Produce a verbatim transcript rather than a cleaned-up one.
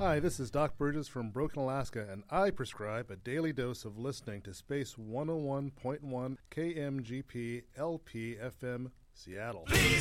Hi, this is Doc Burgess from Broken, Alaska, and I prescribe a daily dose of listening to Space one oh one point one K M G P L P F M Seattle. Please